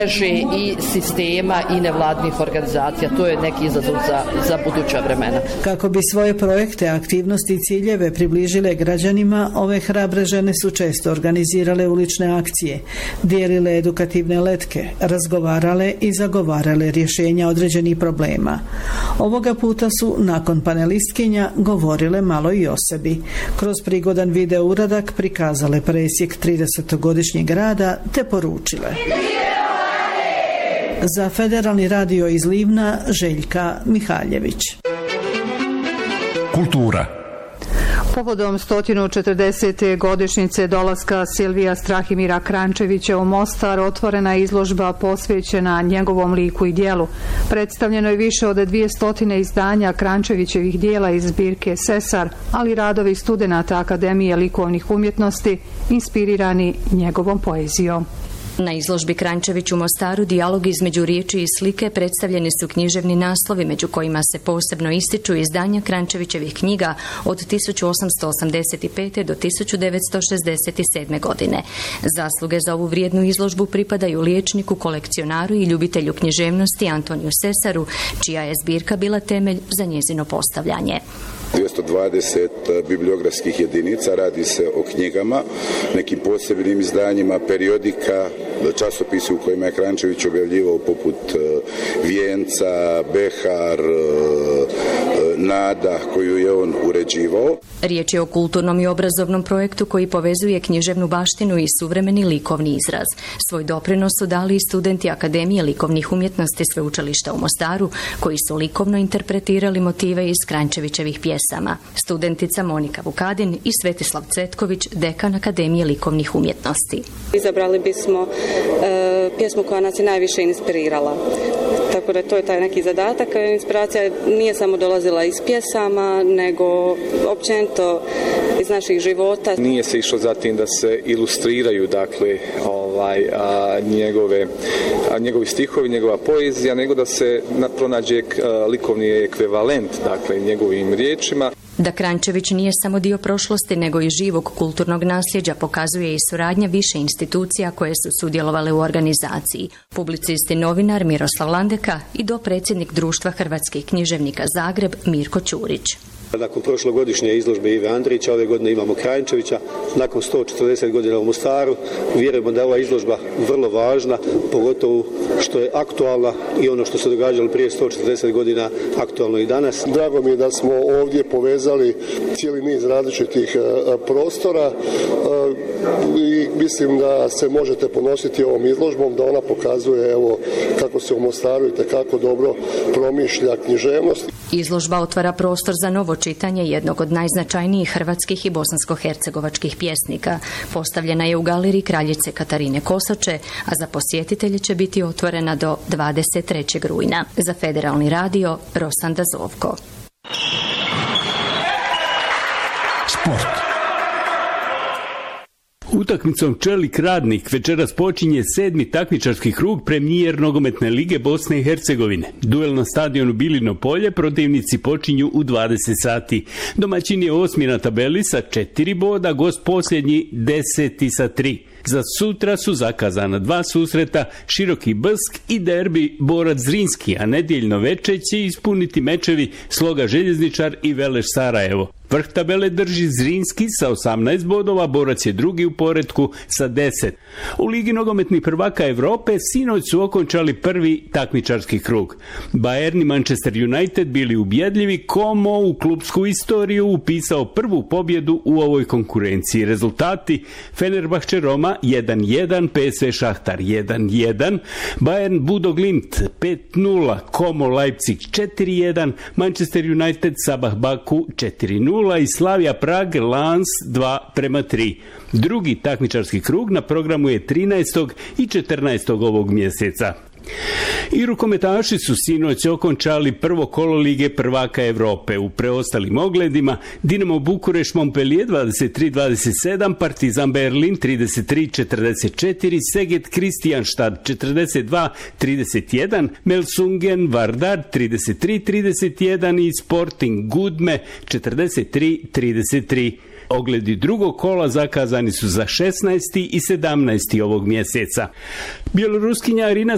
i sistema i nevladnih organizacija. To je neki izazov za buduća vremena. Kako bi svoje projekte, aktivnosti i ciljeve približile građanima, ove hrabre žene su često organizirale ulične akcije, dijelile edukativne letke, razgovarale i zagovarale rješenja određenih problema. Ovoga puta su, nakon panelistkinja, govorile malo i o sebi. Kroz prigodan video uradak prikazale presjek 30-godišnjeg rada te poručile. Za Federalni radio iz Livna, Željka Mihaljević. Kultura. Povodom 140. godišnjice dolaska Silvija Strahimira Kranjčevića u Mostar otvorena je izložba posvećena njegovom liku i djelu. Predstavljeno je više od 200 izdanja Kranjčevićevih dijela iz zbirke Sesar, ali radovi studenata Akademije likovnih umjetnosti inspirirani njegovom poezijom. Na izložbi Kranjčević u Mostaru dijalog između riječi i slike predstavljeni su književni naslovi među kojima se posebno ističu izdanja Kranjčevićevih knjiga od 1885. do 1967. godine. Zasluge za ovu vrijednu izložbu pripadaju liječniku, kolekcionaru i ljubitelju književnosti Antoniju Sesaru, čija je zbirka bila temelj za njezino postavljanje. 220 bibliografskih jedinica, radi se o knjigama, nekim posebnim izdanjima, periodika, časopisi u kojima je Kranjčević objavljivao poput Vijenca, Behar, Nada koju je on uređivao. Riječ je o kulturnom i obrazovnom projektu koji povezuje književnu baštinu i suvremeni likovni izraz. Svoj doprinos su dali i studenti Akademije likovnih umjetnosti Sveučilišta u Mostaru, koji su likovno interpretirali motive iz Kranjčevićevih pjesama. Studentica Monika Vukadin i Svetislav Cetković, dekan Akademije likovnih umjetnosti. Izabrali bismo pjesmu koja nas je najviše inspirirala. Tako da to je taj neki zadatak. Inspiracija nije samo dolazila iz pjesama, nego općenito iz naših života. Nije se išlo za tim da se ilustriraju njegovi stihovi, njegova poezija, nego da se pronađe likovni ekvivalent njegovim riječima. Da Kranjčević nije samo dio prošlosti, nego i živog kulturnog nasljeđa pokazuje i suradnja više institucija koje su sudjelovale u organizaciji. Publicist i novinar Miroslav Landeka i dopredsjednik Društva hrvatskih književnika Zagreb Mirko Ćurić. Nakon prošlogodišnje izložbe Ive Andrića, ove godine imamo Kranjčevića. Nakon 140 godina u Mostaru, vjerujemo da je ova izložba vrlo važna, pogotovo što je aktualna i ono što se događalo prije 140 godina aktualno i danas. Drago mi je da smo ovdje povezali cijeli niz različitih prostora i mislim da se možete ponositi ovom izložbom, da ona pokazuje kako se u Mostaru itekako dobro promišlja književnost. Izložba otvara prostor za novo čitanje jednog od najznačajnijih hrvatskih i bosansko-hercegovačkih pjesnika. Postavljena je u galeriji kraljice Katarine Kosače, a za posjetitelje će biti otvorena do 23. rujna. Za Federalni radio, Rosanda Zovko. Sport. Utakmicom Čelik-Radnik večeras počinje 7. takmičarski krug premijer nogometne lige Bosne i Hercegovine. Duel na stadionu Bilino polje protivnici počinju u 20 sati. Domaćin je 8. na tabeli sa 4 boda, gost posljednji 10. sa 3. Za sutra su zakazana 2 susreta, Široki Brsk i derbi Borac Zrinski, a nedjeljno večer će ispuniti mečevi Sloga Željezničar i Veleš Sarajevo. Vrh tabele drži Zrinski sa 18 bodova, Borac je drugi u poretku sa 10. U Ligi nogometnih prvaka Europe sinoć su okončali prvi takmičarski krug. Bayern i Manchester United bili ubjedljivi, Como u klubsku istoriju upisao prvu pobjedu u ovoj konkurenciji. Rezultati: Fenerbahče Roma 1-1, PSV Šahtar 1-1, Bayern Budo Glimt 5-0, Como Leipzig 4-1, Manchester United Sabah Baku 4-0 i Slavia Prag Lens 2-3. Drugi takmičarski krug na programu je 13. i 14. ovog mjeseca. I rukometaši su sinoć okončali prvo kolo Lige prvaka Europe. U preostalim ogledima Dinamo Bukureš Montpellier 23-27, Partizan Berlin 33-44, Szeged Kristianstad 42-31, Melsungen Vardar 33-31 i Sporting Gudme 43-33. Ogledi drugog kola zakazani su za 16. i 17. ovog mjeseca. Bjeloruskinja Arina